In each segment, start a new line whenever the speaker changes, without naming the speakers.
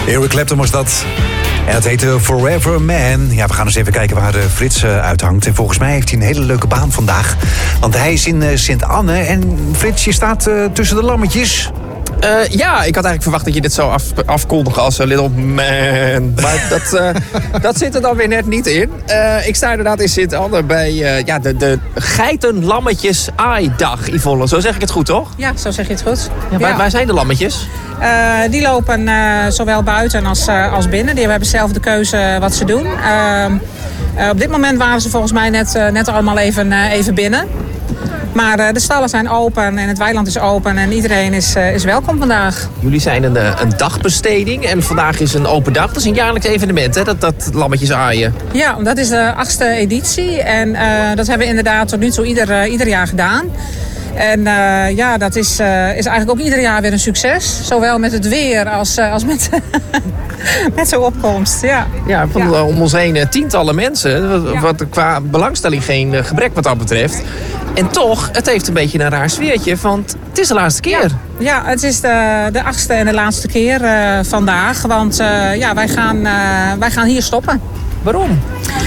Eric Clapton was dat. En dat heette Forever Man. Ja, we gaan eens even kijken waar Frits uithangt. En volgens mij heeft hij een hele leuke baan vandaag. Want hij is in Sint-Anne. En Frits, je staat tussen de lammetjes.
Ja, ik had eigenlijk verwacht dat je dit zou afkondigen als Little Man. Maar dat zit er dan weer net niet in. Ik sta inderdaad in Sint-Anne bij de Geitenlammetjes-aaidag, Yvonne. Zo zeg ik het goed, toch?
Ja, zo zeg je het goed.
Ja, waar zijn de lammetjes?
Die lopen zowel buiten als binnen. Die hebben zelf de keuze wat ze doen. Op dit moment waren ze volgens mij net allemaal even binnen. Maar de stallen zijn open en het weiland is open en iedereen is welkom vandaag.
Jullie zijn een dagbesteding en vandaag is een open dag. Dat is een jaarlijks evenement, hè? Dat lammetjes aaien.
Ja, dat is de 8e editie en dat hebben we inderdaad tot nu toe ieder jaar gedaan. En dat is eigenlijk ook ieder jaar weer een succes. Zowel met het weer als met, met zo'n opkomst. Ja,
om ons heen tientallen mensen. Wat qua belangstelling geen gebrek wat dat betreft. En toch, het heeft een beetje een raar sfeertje, want het is de laatste keer.
Ja, het is de 8e en de laatste keer vandaag. Want wij gaan hier stoppen.
Waarom?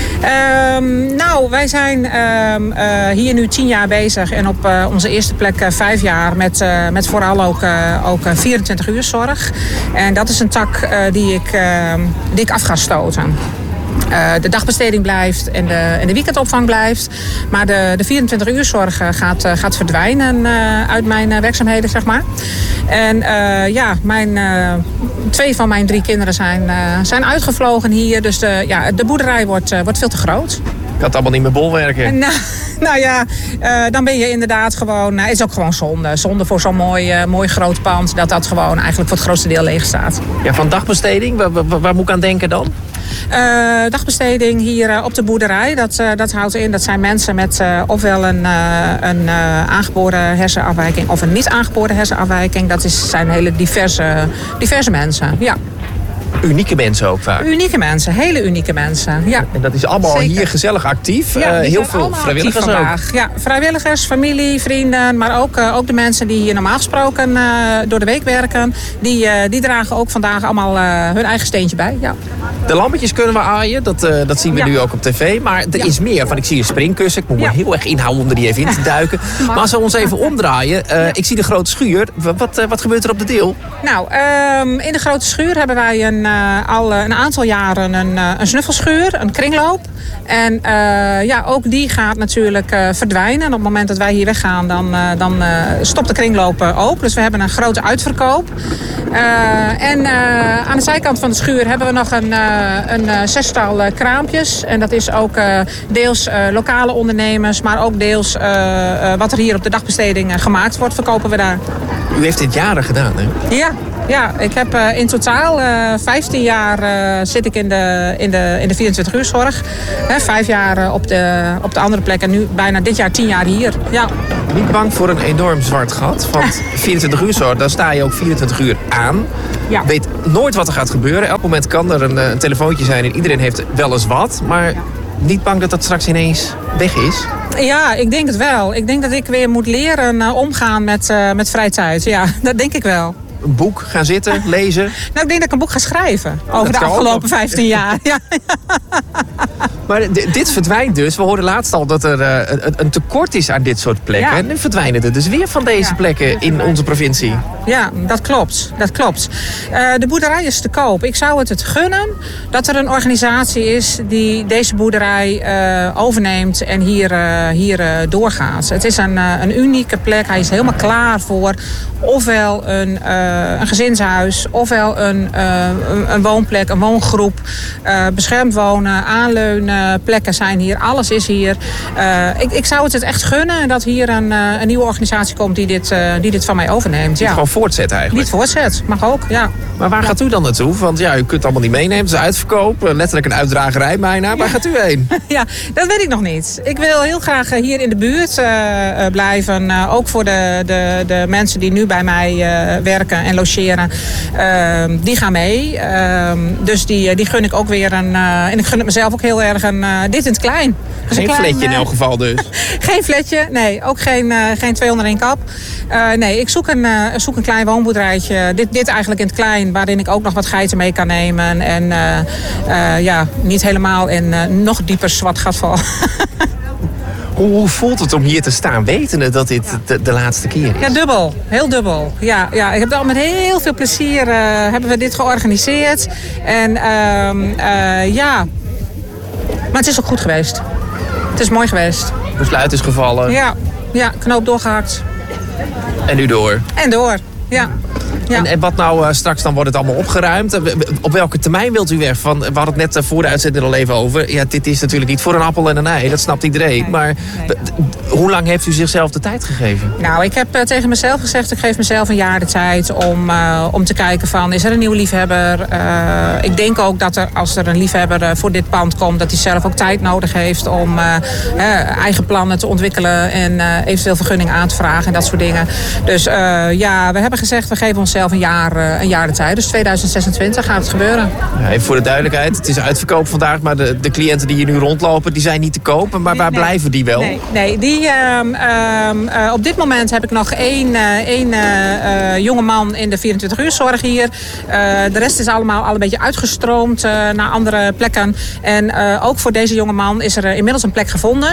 Wij zijn hier nu 10 jaar bezig en op onze eerste plek 5 jaar met vooral ook 24 uur zorg. En dat is een tak die ik af ga stoten. De dagbesteding blijft en de weekendopvang blijft. Maar de 24 uur zorg gaat verdwijnen uit mijn werkzaamheden, zeg maar. En 2 van mijn 3 kinderen zijn uitgevlogen hier. Dus de boerderij wordt veel te groot.
Ik had allemaal niet meer bolwerken.
Dan ben je inderdaad gewoon... Het is ook gewoon zonde. Zonde voor zo'n mooi groot pand. Dat gewoon eigenlijk voor het grootste deel leeg staat.
Ja, van dagbesteding, waar moet ik aan denken dan?
Dagbesteding hier op de boerderij. Dat houdt in, dat zijn mensen met ofwel een aangeboren hersenafwijking of een niet aangeboren hersenafwijking. Zijn hele diverse mensen, ja.
Unieke mensen ook vaak.
Unieke mensen, hele unieke mensen. Ja.
En dat is allemaal zeker hier gezellig actief.
Ja,
heel veel vrijwilligers ook.
Ja, vrijwilligers, familie, vrienden, maar ook de mensen die hier normaal gesproken door de week werken. Die dragen ook vandaag allemaal hun eigen steentje bij. Ja.
De lammetjes kunnen we aaien, dat zien we nu ook op tv. Maar er is meer, want ik zie een springkussen. Ik moet me heel erg inhouden om er die even in te duiken. Maar als we ons even omdraaien, ik zie de grote schuur. Wat gebeurt er op de deel?
Nou, in de grote schuur hebben wij al een aantal jaren een snuffelschuur, een kringloop. En ook die gaat natuurlijk verdwijnen. En op het moment dat wij hier weggaan, dan stopt de kringloop open. Dus we hebben een grote uitverkoop. En aan de zijkant van de schuur hebben we nog een 6-tal kraampjes. En dat is ook deels lokale ondernemers, maar ook deels wat er hier op de dagbesteding gemaakt wordt, verkopen we daar.
U heeft dit jaren gedaan, hè?
Ja, ik heb in totaal 15 jaar zit ik in de 24 uur zorg. 5 jaar op de andere plek en nu bijna dit jaar 10 jaar hier. Ja.
Niet bang voor een enorm zwart gat? Want 24 uur zorg, dan sta je ook 24 uur aan. Ja. Weet nooit wat er gaat gebeuren. Elk moment kan er een telefoontje zijn en iedereen heeft wel eens wat. Maar niet bang dat dat straks ineens weg is?
Ja, ik denk het wel. Ik denk dat ik weer moet leren omgaan met vrije tijd. Ja, dat denk ik wel.
Een boek gaan zitten, lezen?
Nou, ik denk dat ik een boek ga schrijven over de afgelopen 15 jaar. Ja.
Maar dit verdwijnt dus. We hoorden laatst al dat er een tekort is aan dit soort plekken. Ja. Nu verdwijnen er dus weer van deze plekken in onze provincie.
Ja, dat klopt. De boerderij is te koop. Ik zou het gunnen dat er een organisatie is die deze boerderij overneemt en hier doorgaat. Het is een unieke plek. Hij is helemaal klaar voor ofwel een gezinshuis, ofwel een woonplek, een woongroep, beschermd wonen, aanleunen, plekken zijn hier. Alles is hier. Ik zou het echt gunnen dat hier een nieuwe organisatie komt die dit van mij overneemt.
Die het gewoon voortzet eigenlijk.
Niet voortzet, mag ook, ja.
Maar waar gaat u dan naartoe? Want ja, u kunt het allemaal niet meenemen. Het is uitverkoop, letterlijk een uitdragerij bijna. Waar gaat u heen?
Ja, dat weet ik nog niet. Ik wil heel graag hier in de buurt blijven. Ook voor de mensen die nu bij mij werken en logeren. Die gaan mee. Dus die gun ik ook weer en ik gun het mezelf ook ook heel erg dit in het klein. Dus
geen flatje in elk geval dus?
Geen flatje, nee. Ook geen 201 kap. Nee, ik zoek een klein woonboerderijtje. Dit eigenlijk in het klein, waarin ik ook nog wat geiten mee kan nemen. En niet helemaal in nog dieper zwart gat val.
Hoe voelt het om hier te staan, wetende dat dit de laatste keer is?
Ja, dubbel. Heel dubbel. Ja, ik heb al met heel veel plezier hebben we dit georganiseerd. En maar het is ook goed geweest. Het is mooi geweest.
Besluit is gevallen.
Ja, knoop doorgehakt.
En nu door.
En door, ja. Ja.
En wat nou straks, dan wordt het allemaal opgeruimd. Op welke termijn wilt u weg? We hadden het net voor de uitzending al even over. Ja, dit is natuurlijk niet voor een appel en een ei. Dat snapt iedereen.
Nee,
maar hoe lang heeft u zichzelf de tijd gegeven?
Nou, ik heb tegen mezelf gezegd, ik geef mezelf een jaar de tijd om te kijken van, is er een nieuwe liefhebber? Ik denk ook dat als er een liefhebber voor dit pand komt, dat hij zelf ook tijd nodig heeft om eigen plannen te ontwikkelen en eventueel vergunning aan te vragen en dat soort dingen. Dus we hebben gezegd, we geven onszelf een jaar de tijd. Dus 2026 gaat het gebeuren.
Ja, even voor de duidelijkheid, het is uitverkoop vandaag, maar de cliënten die hier nu rondlopen, die zijn niet te kopen. Maar waar blijven die wel?
Nee, op dit moment heb ik nog één jonge man in de 24-uurzorg hier. De rest is allemaal al een beetje uitgestroomd naar andere plekken. En ook voor deze jonge man is er inmiddels een plek gevonden.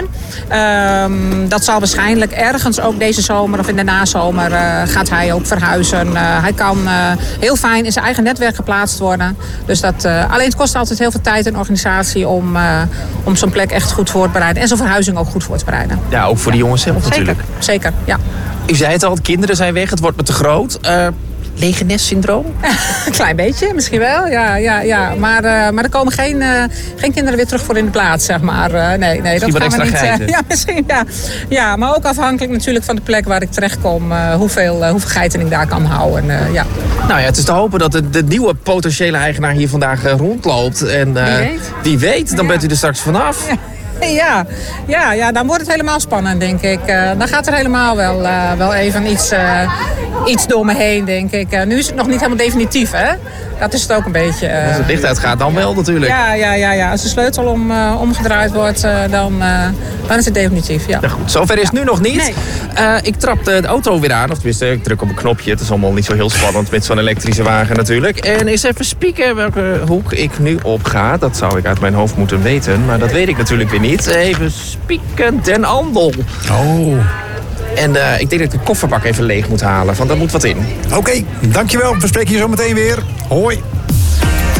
Dat zal waarschijnlijk ergens ook deze zomer of in de nazomer gaat hij ook verhuizen. Hij kan heel fijn in zijn eigen netwerk geplaatst worden. Dus alleen het kost altijd heel veel tijd en organisatie om zo'n plek echt goed voor te bereiden. En zo'n verhuizing ook goed voor te bereiden.
Ja, ook voor die jongens zelf natuurlijk.
Zeker, ja.
U zei het al, de kinderen zijn weg, het wordt me te groot. Lege nest-syndroom?
Een klein beetje, misschien wel. Ja. Maar er komen geen kinderen weer terug voor in de plaats, zeg maar. Nee,
misschien
dat gaan we niet.
Geiten.
Ja, misschien, ja. Ja, maar ook afhankelijk natuurlijk van de plek waar ik terechtkom. Hoeveel geiten ik daar kan houden. Ja.
Nou ja, het is te hopen dat de nieuwe potentiële eigenaar hier vandaag rondloopt. En wie weet, dan bent u er straks vanaf.
Ja, dan wordt het helemaal spannend, denk ik. Dan gaat er helemaal wel even iets door me heen, denk ik. Nu is het nog niet helemaal definitief, hè? Dat is het ook een beetje.
Als het licht uitgaat, dan wel natuurlijk.
Ja. Als de sleutel omgedraaid wordt, dan is het definitief, ja.
Nou goed, zover is het nu nog niet. Nee. Ik trap de auto weer aan, of tenminste, ik druk op een knopje. Het is allemaal niet zo heel spannend met zo'n elektrische wagen natuurlijk. En eens even spieken welke hoek ik nu op ga. Dat zou ik uit mijn hoofd moeten weten, maar dat weet ik natuurlijk weer niet. Even spieken Den Andel.
Oh.
En ik denk dat ik de kofferbak even leeg moet halen, want daar moet wat in.
Oké, dankjewel. We spreken je zo meteen weer. Hoi.